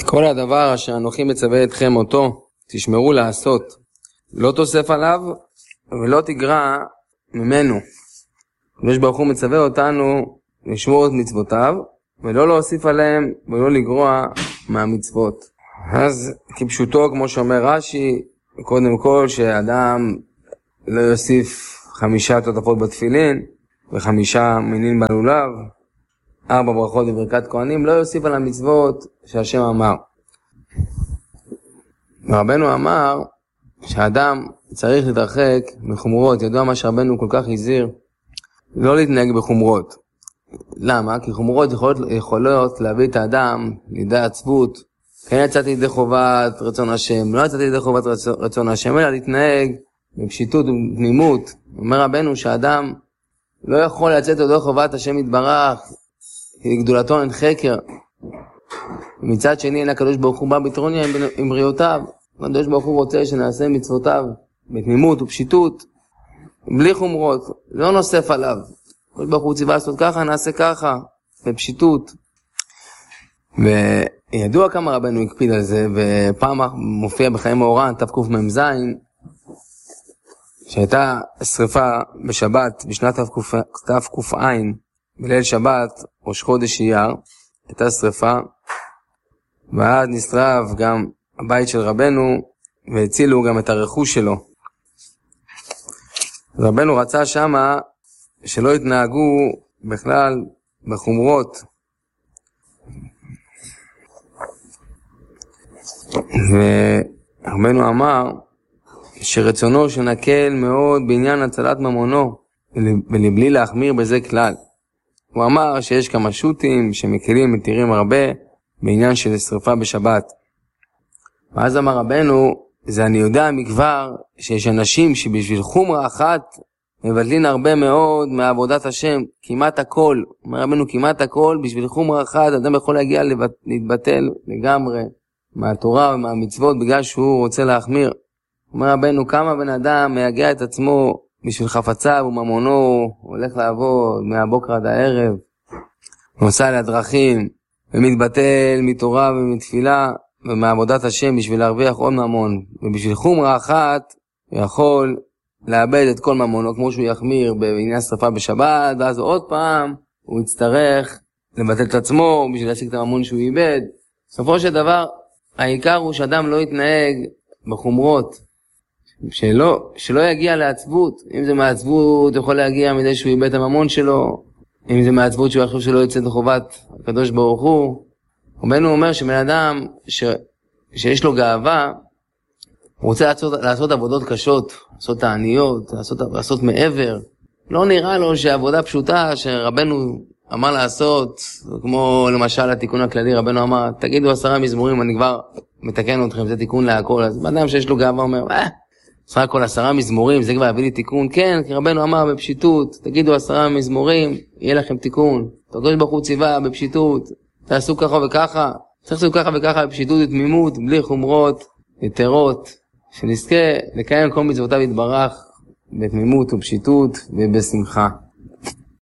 כל הדבר אשר אנוכי מצווה אתכם אותו, תשמרו לעשות. לא תוסף עליו ולא תגרע ממנו. הקדוש ברוך הוא מצווה אותנו לשמור את מצוותיו, ולא להוסיף עליהם ולא לגרוע מהמצוות. אז כפשוטו, כמו שאומר רש"י, קודם כל שאדם לא יוסיף 5 תותפות בתפילין ו5 מינים בלולב, 4 ברכות בברכת כהנים, לא יוסיף על המצוות שהשם אמר. רבנו אמר שהאדם צריך להתרחק מחומרות. ידוע מה שרבנו כל כך הזהיר, לא להתנהג בחומרות. למה? כי חומרות יכולות להביא את האדם לידי עצבות. כן יצאתי לידי חובת רצון השם, לא יצאתי לידי חובת רצון השם, אלא להתנהג בפשיטות ובתמימות. אומר רבנו שהאדם לא יכול לצאת לידי חובת השם יתברך, כי גדולתו אין חקר. מצד שני, אין הקדוש ברוך הוא בא בטרוניה עם בריאותיו. הקדוש ברוך הוא רוצה שנעשה מצוותיו בתמימות ופשיטות, בלי חומרות, לא נוסף עליו. הקדוש ברוך הוא ציווה לעשות ככה, נעשה ככה, בפשיטות. וידוע כמה רבנו הקפיד על זה, ופעם מופיע בחיים מאורן, תקמ"ז, שהייתה שריפה בשבת, בשנת תק"ע, בליל שבת, ראש חודש אייר, הייתה שריפה, ואז נשרף גם הבית של רבנו, והצילו גם את הרכוש שלו. רבנו רצה שמה שלא יתנהגו בכלל בחומרות. ורבנו אמר שרצונו שנקל מאוד בעניין הצלת ממונו, ולבלי להחמיר בזה כלל. הוא אמר שיש כמה שוטים שמקלים מתירים הרבה בעניין של שריפה בשבת. ואז אמר רבנו, זה אני יודע מכבר שיש אנשים שבשביל חומרה אחת מבטלים הרבה מאוד מעבודת השם, כמעט הכל. אומר רבנו, כמעט הכל, בשביל חומרה אחת אדם יכול להגיע להתבטל לגמרי מהתורה ומהמצוות בגלל שהוא רוצה להחמיר. אומר רבנו, כמה בן אדם מייגע את עצמו בשביל חפציו וממונו, הולך לעבוד מהבוקר עד הערב, נוסע לדרכים ומתבטל מתורה ומתפילה ומעבודת השם בשביל להרוויח עוד ממון, ובשביל חומרה אחת הוא יכול לאבד את כל ממונו, כמו שהוא יחמיר בעניין שריפה בשבת, ואז עוד פעם הוא יצטרך לבטל את עצמו בשביל להשיג את הממון שהוא איבד. בסופו של דבר העיקר הוא שאדם לא יתנהג בחומרות, שלא יגיע לעצבות. אם זה מעצבות יכול להגיע מדי שהוא איבד את הממון שלו, אם זה מעצבות שהוא יחשוב שלא יצא לחובת הקדוש ברוך הוא. רבנו אומר שבן אדם שיש לו גאווה, הוא רוצה לעשות עבודות קשות, לעשות תעניות, לעשות מעבר. לא נראה לו שעבודה פשוטה שרבנו אמר לעשות, כמו למשל התיקון הכללי, רבנו אמר, תגידו 10 מזמורים, אני כבר מתקן אתכם, זה תיקון להכל. אז בן אדם שיש לו גאווה אומר, סך הכל 10 מזמורים, זה כבר הביא לי תיקון. כן, כי רבנו אמר בפשיטות, תגידו 10 מזמורים, יהיה לכם תיקון. הקדוש ברוך הוא ציווה בפשיטות, תעשו ככה וככה, צריך לעשות ככה וככה בפשיטות ותמימות, בלי חומרות, יתרות, שנזכה לקיים כל מצוותיו יתברך בתמימות ופשיטות ובשמחה.